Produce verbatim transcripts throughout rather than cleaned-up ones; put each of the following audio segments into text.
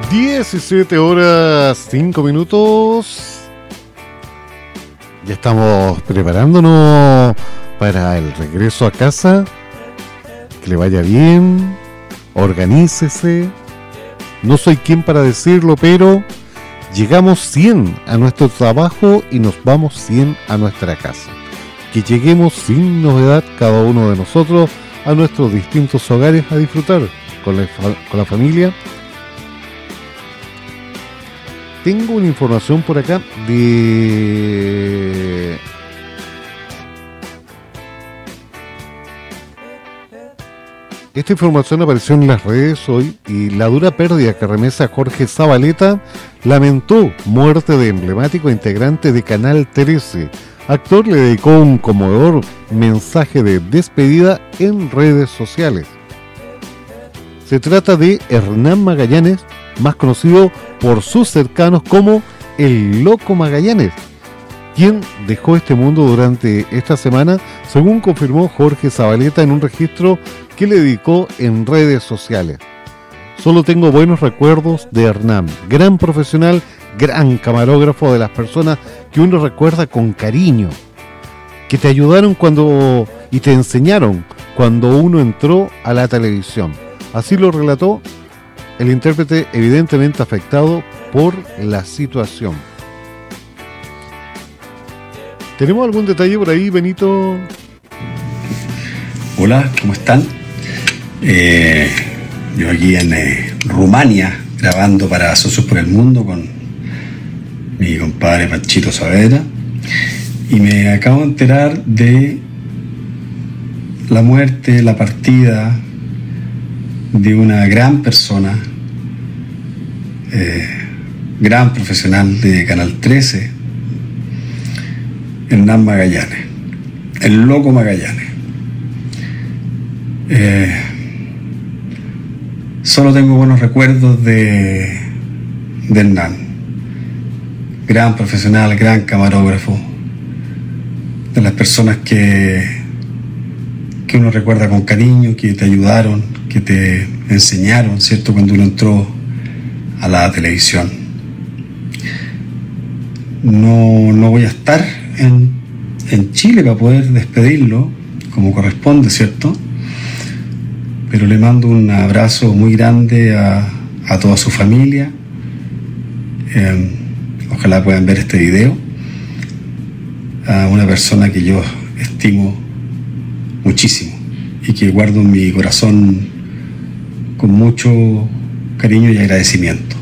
diecisiete horas cinco minutos. Ya estamos preparándonos para el regreso a casa. Que le vaya bien. Organícese. No soy quien para decirlo, pero llegamos cien a nuestro trabajo y nos vamos cien a nuestra casa. Que lleguemos sin novedad cada uno de nosotros a nuestros distintos hogares a disfrutar con la, con la familia. Tengo una información por acá de... Esta información apareció en las redes hoy y la dura pérdida que remesa Jorge Zabaleta lamentó muerte de emblemático integrante de Canal trece. Actor le dedicó un conmovedor mensaje de despedida en redes sociales. Se trata de Hernán Magallanes, más conocido por sus cercanos como el Loco Magallanes, quien dejó este mundo durante esta semana, según confirmó Jorge Zabaleta en un registro que le dedicó en redes sociales. Solo tengo buenos recuerdos de Hernán, gran profesional, gran camarógrafo, de las personas que uno recuerda con cariño, que te ayudaron cuando y te enseñaron cuando uno entró a la televisión. Así lo relató el intérprete, evidentemente afectado por la situación. ¿Tenemos algún detalle por ahí, Benito? Hola, ¿cómo están? Eh, yo aquí en eh, Rumania, grabando para Socios por el Mundo con mi compadre Panchito Saavedra, y me acabo de enterar de la muerte, la partida de una gran persona, eh, gran profesional de Canal trece, Hernán Magallanes, el Loco Magallanes. Eh, solo tengo buenos recuerdos de, de Hernán, gran profesional, gran camarógrafo, de las personas que, que uno recuerda con cariño, que te ayudaron, que te enseñaron, ¿cierto?, cuando uno entró a la televisión. No, no voy a estar en, en Chile para poder despedirlo como corresponde, ¿cierto? Pero le mando un abrazo muy grande a, a toda su familia. Eh, ojalá puedan ver este video. A una persona que yo estimo muchísimo y que guardo en mi corazón con mucho cariño y agradecimiento.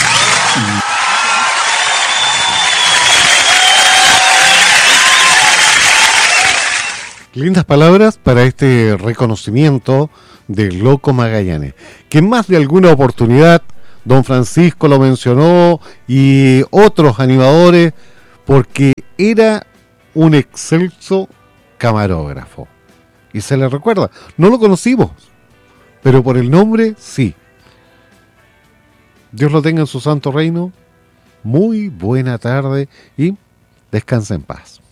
Lindas palabras para este reconocimiento del Loco Magallanes, que en más de alguna oportunidad don Francisco lo mencionó y otros animadores, porque era un excelso camarógrafo y se le recuerda. No lo conocimos, pero por el nombre sí. Dios lo tenga en su santo reino. Muy buena tarde y descansa en paz.